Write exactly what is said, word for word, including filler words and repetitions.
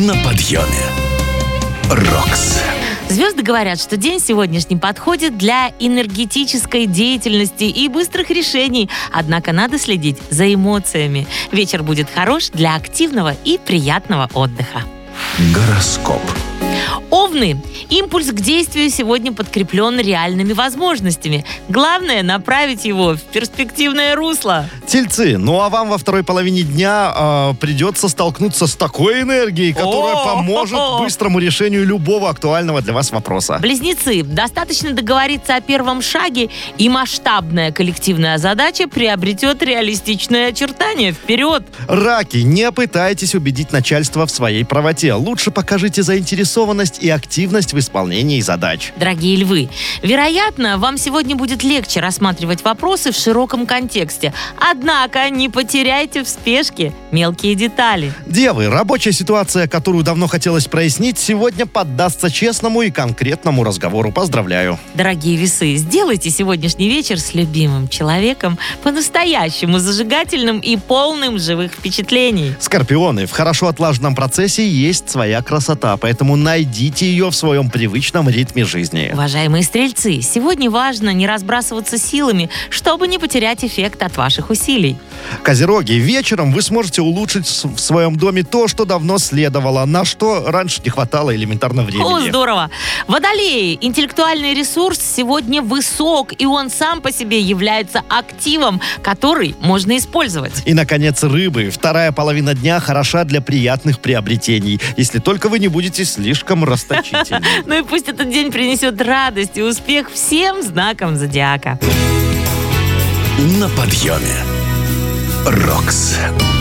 на подъеме. Рокс. Звезды говорят, что день сегодняшний подходит для энергетической деятельности и быстрых решений. Однако надо следить за эмоциями. Вечер будет хорош для активного и приятного отдыха. Гороскоп. Овны. Импульс к действию сегодня подкреплен реальными возможностями. Главное – направить его в перспективное русло. Тельцы, ну а вам во второй половине дня э, придется столкнуться с такой энергией, которая О! поможет быстрому решению любого актуального для вас вопроса. Близнецы. Достаточно договориться о первом шаге, и масштабная коллективная задача приобретет реалистичное очертание. Вперед! Раки, не пытайтесь убедить начальство в своей правоте. Лучше покажите заинтересованность и активность в исполнении задач. Дорогие львы, вероятно, вам сегодня будет легче рассматривать вопросы в широком контексте. Однако не потеряйте в спешке мелкие детали. Девы, рабочая ситуация, которую давно хотелось прояснить, сегодня поддастся честному и конкретному разговору. Поздравляю. Дорогие весы, сделайте сегодняшний вечер с любимым человеком по-настоящему зажигательным и полным живых впечатлений. Скорпионы, в хорошо отлаженном процессе есть своя красота, поэтому найдите ее в своем привычном ритме жизни. Уважаемые стрельцы, сегодня важно не разбрасываться силами, чтобы не потерять эффект от ваших усилий. Козероги, вечером вы сможете улучшить в своем доме то, что давно следовало, на что раньше не хватало элементарно времени. О, здорово! Водолеи, интеллектуальный ресурс сегодня высок, и он сам по себе является активом, который можно использовать. И, наконец, рыбы. Вторая половина дня хороша для приятных приобретений, если только вы не будете слишком расточительны. Ну и пусть этот день принесет радость и успех всем знакам зодиака. На подъеме. Рокс.